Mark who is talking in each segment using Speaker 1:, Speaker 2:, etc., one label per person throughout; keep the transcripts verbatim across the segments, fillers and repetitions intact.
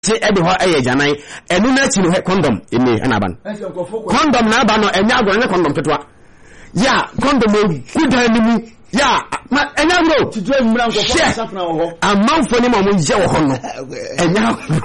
Speaker 1: che e de ho eye janan enu na chi no condom eme na ba no condom na ba no enya agoro ne condom tetwa ya condom gudan ni mu ya ma enya bro
Speaker 2: tidro emra nkofo asafna wo ho
Speaker 1: amanfo ni ma mo je wo ho no enya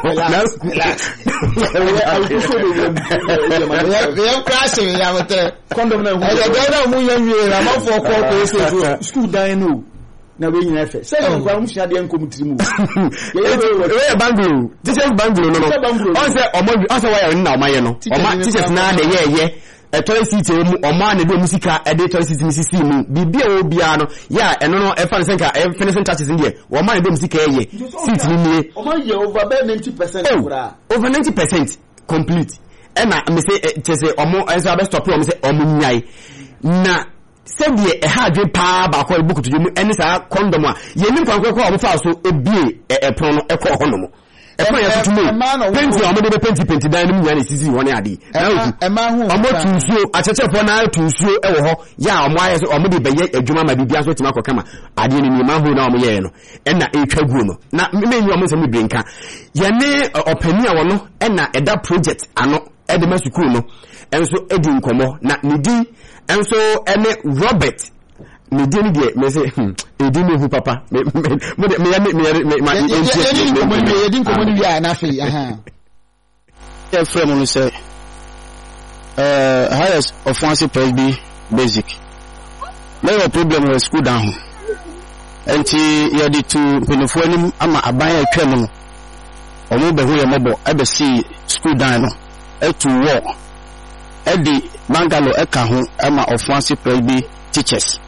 Speaker 3: ya crash ya mote
Speaker 2: condom na hu
Speaker 3: ya ga mu yan wi na amanfo ko ko se
Speaker 2: school dan no na we nyina fe say you kwa musia de nkom tirimu
Speaker 1: we banglo teachers banglo no no on say omo on say why na omaye no oma teachers na de ye ye e toilet mu omo na de musika e de toilet misisi mu bibia wo bia no ya eno no e fa nsenka e finishing touches in there wo ma na de musika ye seat ni nie
Speaker 2: omo ye over ninety percent kura
Speaker 1: over ninety percent complete e na me say te say omo e say abest stop omo say omo nyai na sɛdeɛ ɛha adwe paa baako a ebuku tuju mu ɛne saa condom a yɛnim kwankɔ kɔ a ɔmo fa so ebie ɛpono no ɛkɔ hɔ no mo ɛpono yɛ tutu mu penti a ɔmo de bɛ penti penti dan no mu nyane sisi hɔ ne ade ɔmo tu nsuo akyɛkyɛfoɔ na tu nsuo ɛwɔ hɔ yɛ a ɔmo ayɛ so ɔmo de bɛyɛ adwuma ma biribi aso tuma kɔkama adeɛ no nneɛma ho na ɔmo yɛɛ no ɛna etwa guo no na mmenyi ɔmo nsɛm bi nka yɛne ɔpani a wɔ no ɛna ɛda project ano ɛde ma sukuu no ɛnso edi nkɔmɔ na ne din enso ene Robert me di ni de me say hmm e di me hu papa me me me me me me ma
Speaker 3: e di nkomo ni wi na fe aha
Speaker 4: e frame no say uh highest offensive presby basic no problem with school down enti ye di to penifo anim ama aban atwa no omo be hu ye mobo e be see school down no e to war Eddie Bangalo Ekahu Emma offensive presby teachers.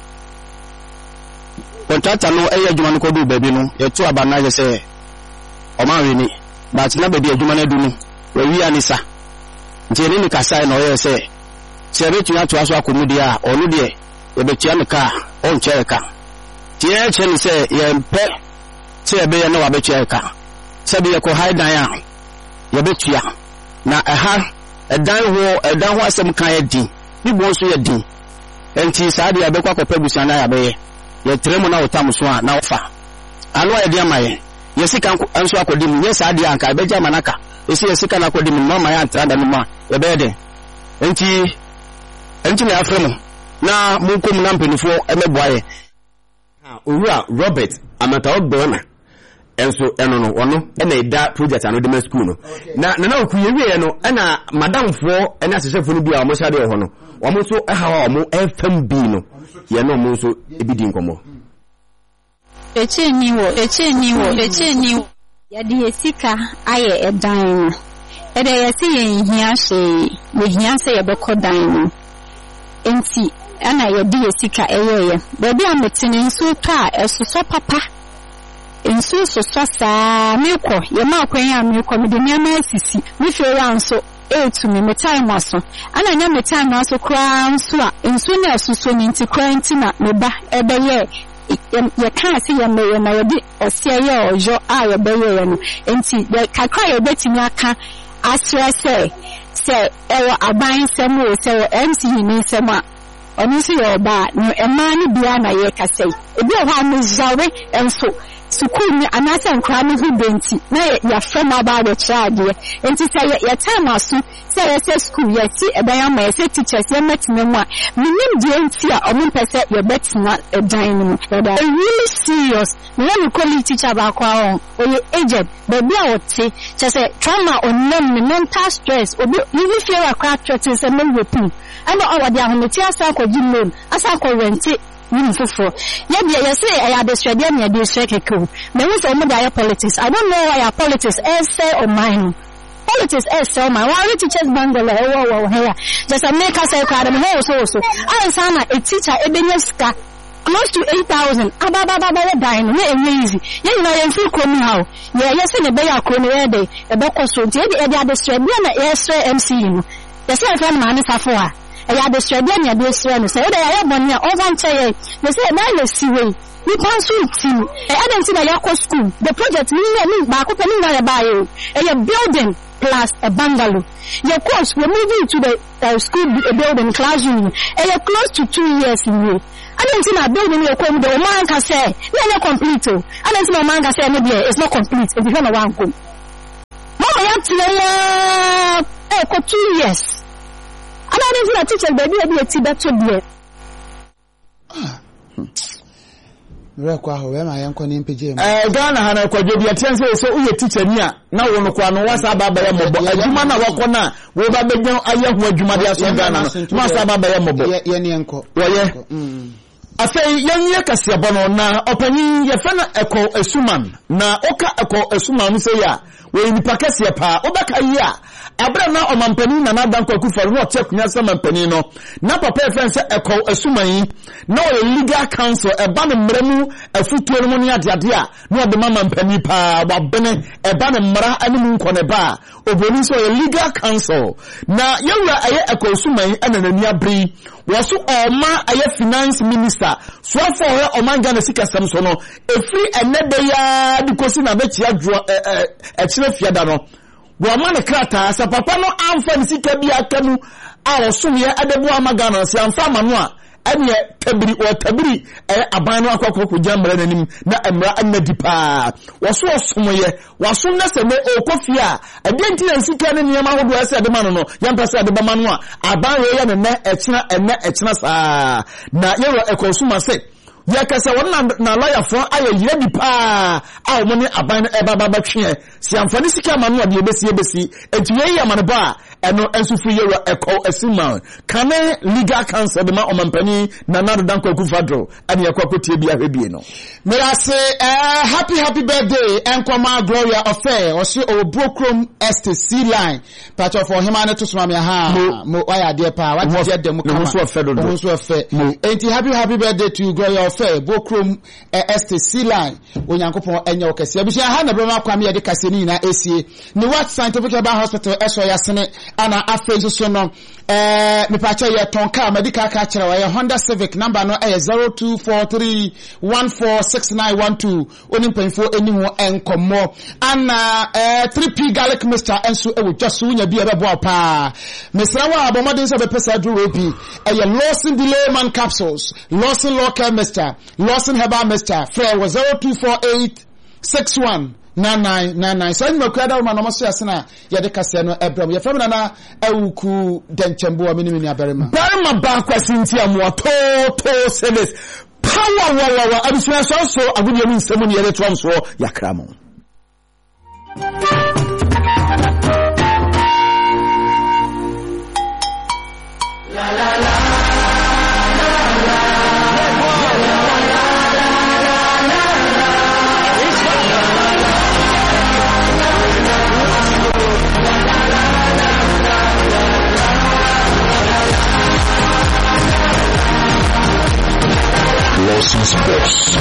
Speaker 4: Contractor no eye adwuma no kodu baby no ye to abana je say o ma we ni but na baby adwuma no du no we wi anisa nti ni kasa na o ye say se be tuya to aso akomudi a onu de e be tia me ka o nche ka ti e che ni say ye mpe se e be ye na wa be tia ka se be ye ko hide dan a ye be tia na eha edan ho edan ho asem kan ye din bibo so ye din enti saade ya bekwa kopa busiana ya be ye tremu na otam so a na ofa anu ye dia maye ye sika anso akodim ye saade anka be jama naka esi ye sika na akodim mama ya antra da ma ye be de enti enti na afremu na munkom na mpenifo emeboaye
Speaker 1: ha owura Robert amata ogbona enso eno no ono ena ida project ano de school no na na na okuye wie no ena madamfo ena asesefo no bi a omo sade ho no omo so eha omo efam bi no ye no omo so ebidi nkomo
Speaker 5: eche niwo eche niwo eche niwo ya di esika aye edan no ede yesi ye hia hye ye hia se ye bekodan no enti ana ye di esika eyeye bebi ametene nso to a esoso papa ensu so so saa meko ye ma kwan ya meko me de nyama asisi mi fe wa nso etu me time aso ana nya me time aso kra nso a ensu na asuso ni nti kwanti na me ba ebe ye ye kan se ye me ye na ye di osia ye ojo a ye be ye no enti de kakra ye betimi aka asra se se ewo aban sem o se M C ni sem a onu si yo ba no ema ni bia na ye kasei ebi o ha me zawe enso sukuu ni anasa nkra me hu benti na ya fema ba de child enti say ya time asu say ya say school ya ti edan ma ya say teachers ya metime mu a minim de enti a omo pese ya betina edan mu ya really serious when you call it teacher ba kwa on o ye aged baby a wote che say trauma on nem mental stress obi you feel a crack threats say me weapon and all what they are ti asa ko loan asa ko rent ni fofo ye de ye say I had destroyed them ye destroy keko me we say mo dey politics I don't know why your politics is say on mine politics is so my why teachers bangala e wo wo here just a make us say crowd me ho so so I say a teacher e benye ska close to eight thousand aba ba ba ba die no e easy ye na ye fi komi how ye ye say ne be ya komi e dey e be koso nti e dey destroy bi na ye say M C no ye say e fa na ne safo a I had the Australian ya do so no say I have one over nche they say na le siwe ni pansu team e adam say na yakọ school the project ni ni ba ko pe ni na ba yo e building plus a bungalow your course we moving to the uh, school a building classroom e close to two years in here adam say na building your come the man can say na complete o adam say na man can say no there it's not complete if you want one go ya tiya eh ko two years ana ni na teacher baby e ti beto die
Speaker 3: Mira kwa ho we ma yenko ni mpije mu
Speaker 2: eh Ghana ha na kwadwo bia tian se so uye teacher ni a na wo no kwa no wasa baba ya mobo adwuma na wakọ na wo ba begyan ayehu adwuma de aso Ghana no wasa baba ya mobo
Speaker 3: ye ne yenko
Speaker 2: woye mm afei yenye kase bono na opanyi ye fa na eko esuman na oka eko esuman se ya we nipa kase pa obaka yi a abra na omampani na na danko kufa no check nya sama mpani no na papa e friend se eko esuman na o legal council e ba ne mramu afutuo no ne ade ade a na o de mama mpani pa wa bene e ba ne mra animu nko ne ba oboni so o legal council na yewura aye eko esuman ana nani abri wo so oma aye finance minister so afọ he omanga na sika sam so no efri enebe ya dikosi na be chia dwo e kire fiada no wo ma ne krata sa papa no amfa ne sika bi akamu a wo so ye adebu amaga no se amfa ma no a ene tabiri o tabiri e aban no akokoko jambre nanim na emra anadi pa wo so osomoye wo so na se me o kofia adenti na sika ne niam ahodo ase de ma no no yampasa de ba ma no a aban we ye ne na ekina ene ekina saa na yero ekonsuma se ya kasa wona na lawyer fo aye yedi pa a wo ne aban e baba ba twe si amfani sika ma no de ebesi ebesi etuye ya ma ne ba eno ensufu yero eko esima kane legal council de ma omampani na nado danko akufadro ani yakwakotie bia hwebie no
Speaker 3: mera se eh happy happy birthday enkoma Gloria Ofe osi Obokrom Estate C line part of himane to suma me ha mo waya de pa what je dem kama
Speaker 2: so Ofe do
Speaker 3: mo so Ofe enti happy happy birthday to Gloria Ofe Obokrom Estate C line onyankopon enya okese abusha ha na brema kwame ye de kase ni na esie ni what scientific herbal hospital eso yasene ana afezo so no eh me pa cha ye tonka medical ka kire wa ye Honda Civic number no eh zero two four three one four six nine one two oni mpanfo eni ho enkomo ana eh three P garlic mixture enso e wo just wo nya bi e bebo pa mesra wa abomoden se be pesa duro bi eh ye Lawson Delayman capsules Lawson local mixture Lawson herbal mixture free was zero two four eight six one nine nine nine nine. So you makura da no so yasena ye de kase no ebram ye fam na na awuku denchembo wa minimi ni aberema
Speaker 2: barma ba kwasinti amwa to to seles power wa wa wa abisua so so agudi emu nsemu ni ye twam so yakramo la la la
Speaker 6: Lawson's Boss.